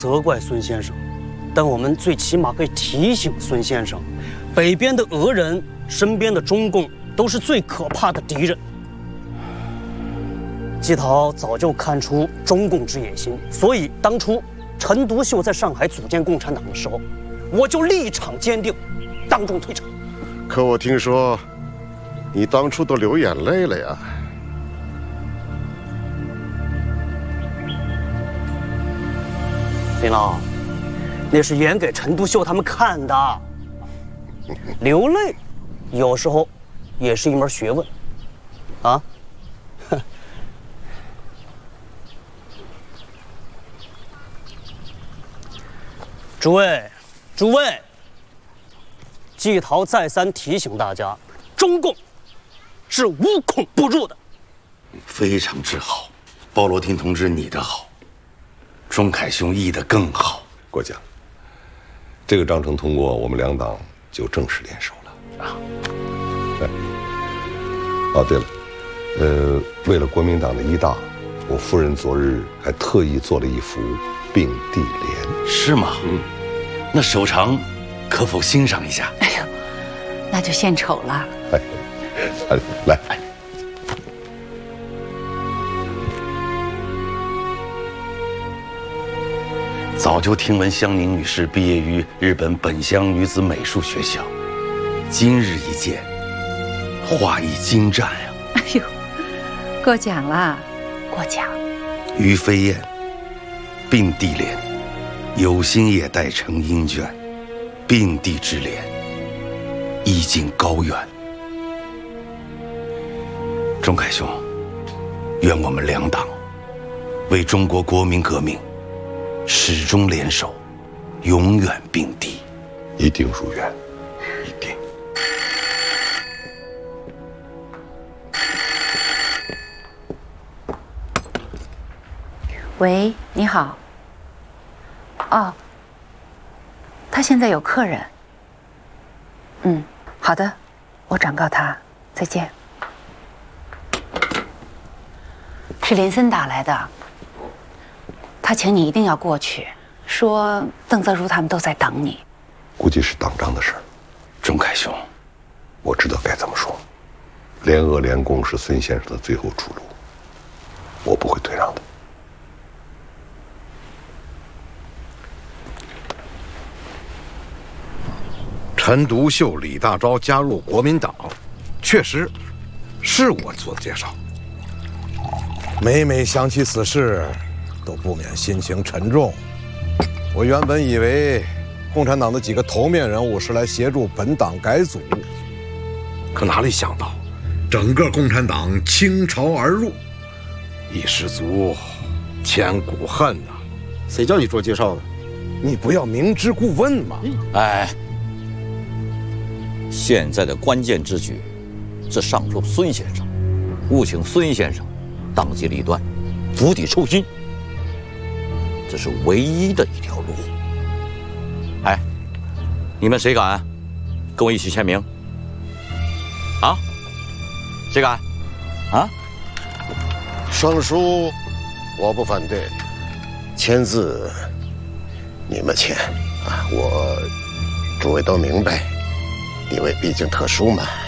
责怪孙先生，但我们最起码可以提醒孙先生，北边的俄人，身边的中共都是最可怕的敌人。季陶早就看出中共之野心，所以当初陈独秀在上海组建共产党的时候，我就立场坚定，当众退场。 可我听说，你当初都流眼泪了呀。 林老，那是演给陈独秀他们看的。流泪，有时候也是一门学问，啊。诸位，季陶再三提醒大家，中共是无孔不入的。 非常之好，鲍罗廷同志你的好，钟凯兄译的更好。 过奖。这个章程通过，我们两党就正式联手了啊。哦，对了，为了国民党的一大，我夫人昨日还特意做了一幅并蒂莲。 是吗？那手长，可否欣赏一下？ 哎呦，那就献丑了。 来。 早就听闻香凝女士毕业于日本本乡女子美术学校，今日一见，画艺精湛呀！ 哎呦，过奖了，过奖。 于飞燕，并蒂莲，有心也待成阴卷，并蒂之莲，意境高远。钟凯兄，愿我们两党为中国国民革命始终联手，永远并蒂， 一定如愿，一定。 喂，你好。哦，他现在有客人。好的，我转告他，再见。是林森打来的，他请你一定要过去，说邓泽如他们都在等你。 估计是党章的事儿。 钟凯兄， 我知道该怎么说。联俄联共是孙先生的最后出路，我不会退让的。 陈独秀、李大钊加入国民党，确实是我做的介绍。每每想起此事，都不免心情沉重。我原本以为共产党的几个头面人物是来协助本党改组，可哪里想到，整个共产党倾巢而入，一失足，千古恨呐！ 谁叫你做介绍的？ 你不要明知故问嘛！ 哎，现在的关键之举是上书孙先生，务请孙先生当机立断，釜底抽薪，这是唯一的一条路。哎，你们谁敢跟我一起签名？啊？谁敢？啊？ 上书我不反对，签字你们签啊，诸位都明白，因为毕竟特殊嘛。